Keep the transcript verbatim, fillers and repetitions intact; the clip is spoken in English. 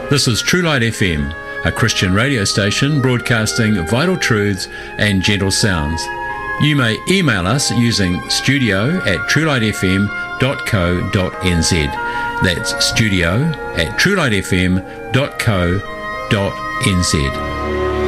This is True Light F M, a Christian radio station broadcasting vital truths and gentle sounds. You may email us using studio at truelightfm dot co dot n z. That's studio at truelightfm dot co dot n z.